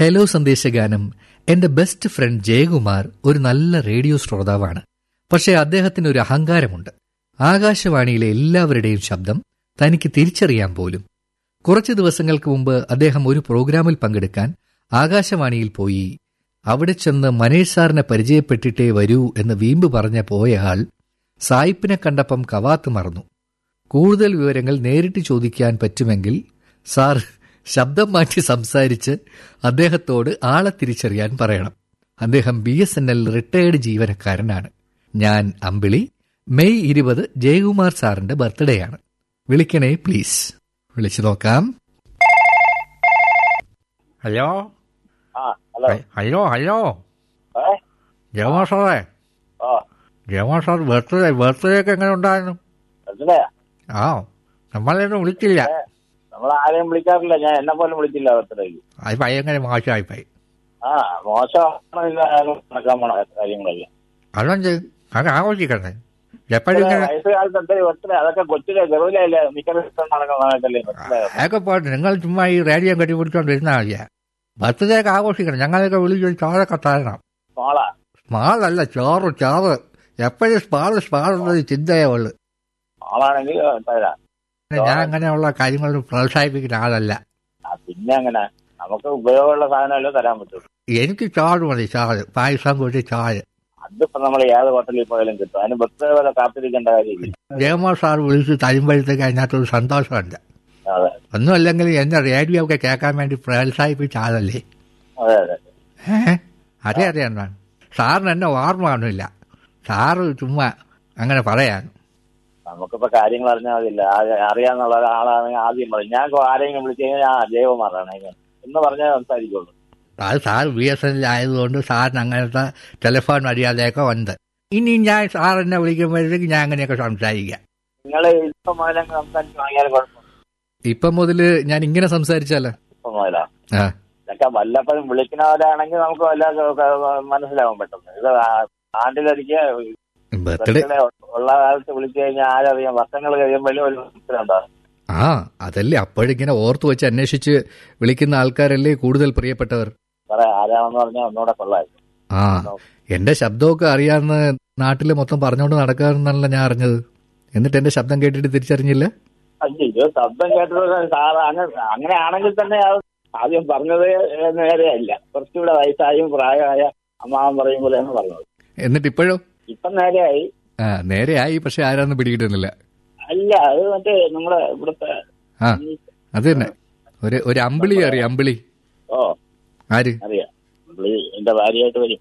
Hello സന്ദേശഗാനം. എന്റെ best friend Jayakumar ഒരു നല്ല റേഡിയോ ശ്രോതാവാണ്. പക്ഷേ അദ്ദേഹത്തിന് ഒരു അഹങ്കാരമുണ്ട്. ആകാശവാണിയിലെ എല്ലാവരുടെയും ശബ്ദം തനിക്ക് തിരിച്ചറിയാൻ പോലും. കുറച്ചു ദിവസങ്ങൾക്ക് മുമ്പ് അദ്ദേഹം ഒരു പ്രോഗ്രാമിൽ പങ്കെടുക്കാൻ ആകാശവാണിയിൽ പോയി. അവിടെ ചെന്ന് മനേഷ് സാറിനെ പരിചയപ്പെട്ടിട്ടേ വരൂ എന്ന് വീമ്പ് പറഞ്ഞ പോയയാൾ സായിപ്പിനെ കണ്ടപ്പം കവാത്ത് മറന്നു. കൂടുതൽ വിവരങ്ങൾ നേരിട്ട് ചോദിക്കാൻ പറ്റുമെങ്കിൽ സാർ ശബ്ദം മാറ്റി സംസാരിച്ച് അദ്ദേഹത്തോട് ആളെ തിരിച്ചറിയാൻ പറയണം. അദ്ദേഹം BSNL റിട്ടയേർഡ് ജീവനക്കാരനാണ്. ഞാൻ അമ്പിളി. മെയ് 20 ജയകുമാർ സാറിന്റെ ബർത്ത്ഡേ ആണ്. വിളിക്കണേ പ്ലീസ്. വിളിച്ചു നോക്കാം. ഹലോ ഹലോ ഹലോ ജയകുമാർ സാറേ. ജയകുമാർ സാർ ബർത്ത്ഡേ ഒക്കെ എങ്ങനെ ഉണ്ടായിരുന്നു? ആ, നമ്മളെയൊന്നും വിളിച്ചില്ല. നമ്മളാരെയും വിളിക്കാറില്ല. ഞാൻ എന്നെ പോലും വിളിച്ചില്ല ബർത്ത്ഡേക്ക്. അത് ഭയങ്കര മോശമായിപ്പോയി. മോശം കാര്യങ്ങളല്ല. അതെന്ത് അത് ആഘോഷിക്കണ്ടേ? വയസ്സുകാലത്തെ ബർത്ത്ഡേ അതൊക്കെ കൊച്ചിലെ ഗർവിലല്ലേ മിക്കവാറും നടക്കുന്നതല്ലേ. അതൊക്കെ പോട്ടെ, നിങ്ങൾ ചുമ്മാ ഈ റേഡിയോ കെട്ടിപ്പിടിച്ചോണ്ടിരുന്നാ മതിയാ. ബർത്ത്ഡേ ഒക്കെ ആഘോഷിക്കണം. ഞങ്ങളൊക്കെ വിളിച്ച് ചോറൊക്കെ തരണം. സ്മാളല്ല, ചോറ്. എപ്പോഴും സ്മാളുള്ളത് ചിന്തയേ ഉള്ളു. ആളാണെങ്കിൽ തരാം. ഞാൻ അങ്ങനെയുള്ള കാര്യങ്ങൾ പ്രോത്സാഹിപ്പിക്കുന്ന ആളല്ല. പിന്നെ അങ്ങനെ നമുക്ക് ഉപയോഗമുള്ള സാധനമല്ലേ തരാൻ പറ്റുള്ളൂ. എനിക്ക് ചോറ് മതി, ചോറ്. പായസം കൂട്ടി ചോറ്. അതിപ്പോ നമ്മൾ ഏത് ഹോട്ടലിൽ പോയാലും കിട്ടും. അതിന് ബർത്ത്ഡേ വരെ കാത്തിരിക്കേണ്ട കാര്യമില്ല. ജയകുമാർ സാർ വിളിച്ച് തരുമ്പോഴത്തേക്ക് അതിനകത്തൊരു സന്തോഷമുണ്ട്. ഒന്നും അല്ലെങ്കിൽ എന്നെ റേഡിയോ ഒക്കെ കേൾക്കാൻ വേണ്ടി പ്രോത്സാഹിപ്പിച്ച ആളല്ലേ. അതെ എന്താണ് സാറിന് എന്നെ ഓർമ്മ കാണില്ല. സാറ് ചുമ്മാ അങ്ങനെ പറയാൻ. നമുക്കിപ്പോ കാര്യങ്ങൾ അറിഞ്ഞാൽ മതില്ല. അറിയാന്നുള്ള ഒരാളാണെങ്കിൽ ആദ്യം പറയും. ഞാൻ ആരെങ്കിലും വിളിച്ചു കഴിഞ്ഞാൽ ജയകുമാറാണ് എന്ന് പറഞ്ഞാൽ സംസാരിക്കുള്ളൂ. അത് സാർ BSNL ആയതുകൊണ്ട് സാറിന് അങ്ങനത്തെ ടെലിഫോൺ മര്യാദയൊക്കെ ഉണ്ട്. ഇനി ഞാൻ സാർ എന്നെ വിളിക്കുമ്പോഴത്തേക്ക് ഞാൻ അങ്ങനെയൊക്കെ സംസാരിക്കാം. നിങ്ങൾ ഇപ്പം മുതലങ്ങ് സംസാരിച്ച് വാങ്ങിയാൽ കുഴപ്പമില്ല. ഇപ്പം മുതല് ഞാൻ ഇങ്ങനെ സംസാരിച്ചാലോ? ഇപ്പം മുതലാ ഇതൊക്കെ വല്ലപ്പോഴും വിളിക്കുന്നവരാണെങ്കിൽ നമുക്ക് വല്ല മനസ്സിലാവാൻ പെട്ടെന്ന്. ഇത് ആണ്ടിലൊരിക്കൽ ബർത്ത്ഡേ ഉള്ള കാലത്ത് വിളിച്ചു കഴിഞ്ഞാൽ ആരറിയാം. വർഷങ്ങൾ കഴിയുമ്പോഴും ഒരു മനസ്സിലുണ്ടാവും. ആ അതല്ലേ അപ്പോഴിങ്ങനെ ഓർത്തു വെച്ച് അന്വേഷിച്ച് വിളിക്കുന്ന ആൾക്കാരല്ലേ കൂടുതൽ പ്രിയപ്പെട്ടവർ. ആരാണെന്ന് പറഞ്ഞാൽ ഒന്നുകൂടെ കൊള്ളായിരുന്നു. ആ എന്റെ ശബ്ദമൊക്കെ അറിയാവുന്ന നാട്ടില് മൊത്തം പറഞ്ഞുകൊണ്ട് നടക്കാറുന്നല്ല ഞാൻ അറിഞ്ഞത്. എന്നിട്ട് എന്റെ ശബ്ദം കേട്ടിട്ട് തിരിച്ചറിഞ്ഞില്ല? അയ്യോ, ശബ്ദം കേട്ടത് സാറ് അങ്ങനെ ആണെങ്കിൽ തന്നെ ആദ്യം പറഞ്ഞത് നേരെയല്ല. കുറച്ചുകൂടെ വയസ്സായും പ്രായമായ അമ്മാവൻ പറയും പോലെയാണ് പറഞ്ഞത്. എന്നിട്ട് ഇപ്പോഴോ? ഇപ്പം നേരെയായി. നേരെയായി, പക്ഷെ ആരാന്ന് പിടികിട്ടുന്നില്ല. അല്ല, അത് മറ്റേ നമ്മുടെ ഇവിടുത്തെ അത് തന്നെ ഒരു അമ്പിളി അറിയാം. അമ്പിളി ആര്? അറിയാം. എന്റെ ഭാര്യയായിട്ട് വരും.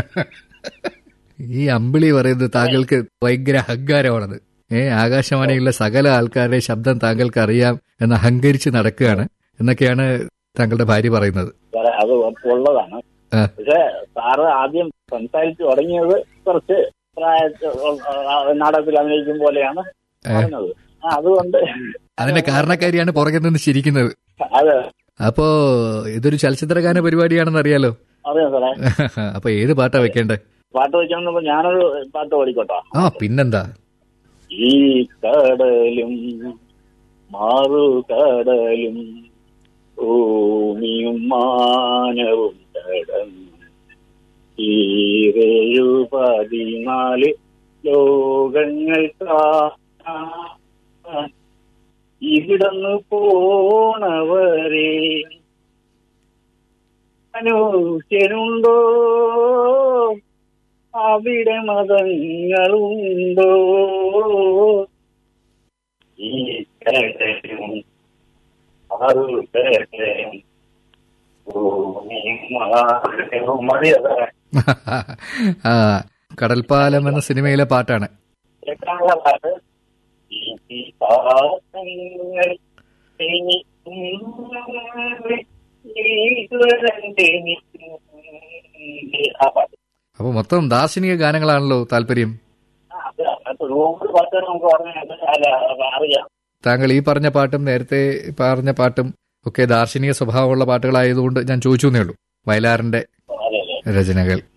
ഈ അമ്പിളി പറയുന്നത് താങ്കൾക്ക് ഭയങ്കര അഹങ്കാരമാണത്. ആകാശവാണിയുള്ള സകല ആൾക്കാരുടെ ശബ്ദം താങ്കൾക്ക് അറിയാം എന്ന് അഹങ്കരിച്ച് നടക്കുകയാണ് എന്നൊക്കെയാണ് താങ്കളുടെ ഭാര്യ പറയുന്നത്. അത് ഉള്ളതാണ്. പക്ഷെ സാറ് ആദ്യം സംസാരിച്ചു തുടങ്ങിയത് കുറച്ച് നാടകത്തിൽ അഭിനയിക്കും പോലെയാണ് പറഞ്ഞത്. അതുകൊണ്ട് അതിന്റെ കാരണക്കാരിയാണ് പുറകെ നിന്ന് ചിരിക്കുന്നത്. അതെ. അപ്പോ ഇതൊരു ചലച്ചിത്രഗാന പരിപാടിയാണെന്ന് അറിയാലോ. അറിയാം സാറേ. അപ്പൊ ഏത് പാട്ടാ വെക്കേണ്ടേ? പാട്ട് വെക്കണമെന്നപ്പോ ഞാനൊരു പാട്ട് ഓടിക്കോട്ടോ. പിന്നെന്താ. ഈ കടലും മാറുകടലും ഭൂമിയും മാനവും കടന്നു 14 ലോകങ്ങൾ ഇവിടന്നു പോണവരെ മനുഷ്യനുണ്ടോ, അവിടെ മതങ്ങളുണ്ടോ, ഈ കടലും കടൽപ്പാലം എന്ന സിനിമയിലെ പാട്ടാണ്. അപ്പൊ മൊത്തം ദാർശനിക ഗാനങ്ങളാണല്ലോ താല്പര്യം. താങ്കൾ ഈ പറഞ്ഞ പാട്ടും നേരത്തെ പറഞ്ഞ പാട്ടും ഒക്കെ ദാർശനിക സ്വഭാവമുള്ള പാട്ടുകളായതുകൊണ്ട് ഞാൻ ചോദിച്ചു എന്നേ ഉള്ളൂ. വയലാറിന്റെ രചനകൾ